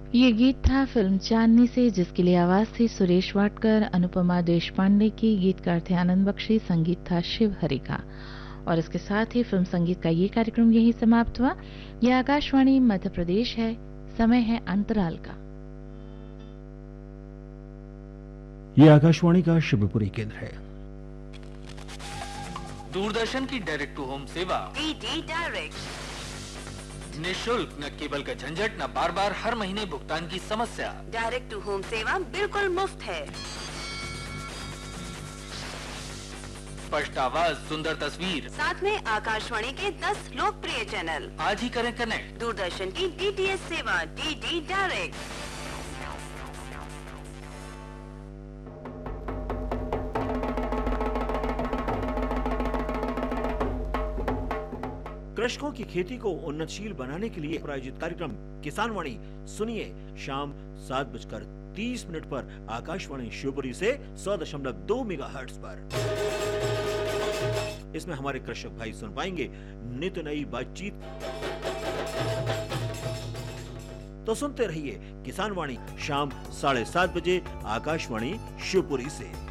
ये गीत था फिल्म चांदनी से, जिसके लिए आवाज थी सुरेश वाडकर, अनुपमा देशपांडे की। गीतकार थे आनंद बख्शी, संगीत था शिव हरि का। और इसके साथ ही फिल्म संगीत का ये कार्यक्रम यही समाप्त हुआ। यह आकाशवाणी मध्य प्रदेश है। समय है अंतराल का। ये आकाशवाणी का शिवपुरी केंद्र है। दूरदर्शन की डायरेक्ट टू होम सेवा डीडी डायरेक्ट, निःशुल्क, न केबल का झंझट, न बार बार हर महीने भुगतान की समस्या। डायरेक्ट टू होम सेवा बिल्कुल मुफ्त है। स्पष्ट आवाज, सुंदर तस्वीर, साथ में आकाशवाणी के 10 लोकप्रिय चैनल। आज ही करें कनेक्ट। दूरदर्शन की डीटीएच सेवा डीडी डायरेक्ट। कृषकों की खेती को उन्नतशील बनाने के लिए प्रायोजित कार्यक्रम किसान वाणी सुनिए शाम 7:30 पर आकाशवाणी शिवपुरी से 100.2 मेगाहर्ट्ज पर। इसमें हमारे कृषक भाई सुन पाएंगे नित नई बातचीत। तो सुनते रहिए किसान वाणी शाम 7:30 बजे आकाशवाणी शिवपुरी से।